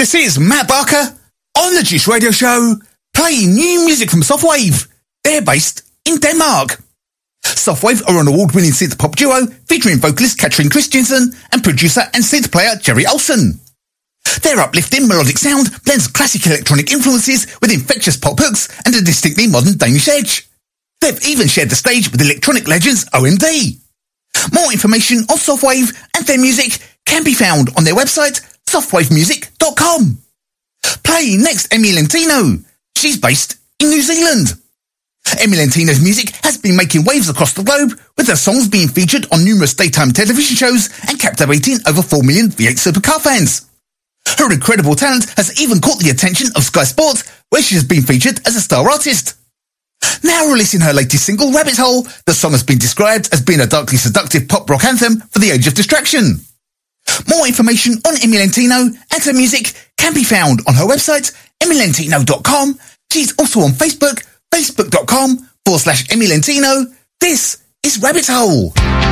This is Matt Barker on the Juice Radio Show, playing new music from Softwave. They're based in Denmark. Softwave are an award-winning synth-pop duo featuring vocalist Katrin Christensen and producer and synth player Jerry Olsen. Their uplifting melodic sound blends classic electronic influences with infectious pop hooks and a distinctly modern Danish edge. They've even shared the stage with electronic legends OMD. More information on Softwave and their music can be found on their website, softwavemusic.com. Playing next, Emi Lentino. She's based in New Zealand. Emi Lentino's music has been making waves across the globe, with her songs being featured on numerous daytime television shows and captivating over 4 million V8 Supercar fans. Her incredible talent has even caught the attention of Sky Sports, where she has been featured as a star artist. Now releasing her latest single, Rabbit Hole, the song has been described as being a darkly seductive pop rock anthem for the age of distraction. More information on Emi Lentino and her music can be found on her website, emilentino.com. She's also on Facebook, facebook.com/Emi Lentino. This is Rabbit Hole.